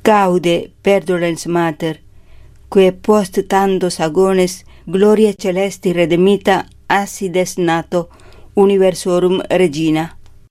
Gaude perdolens mater, que post tantos agones gloria celesti redemita assides nato universorum regina.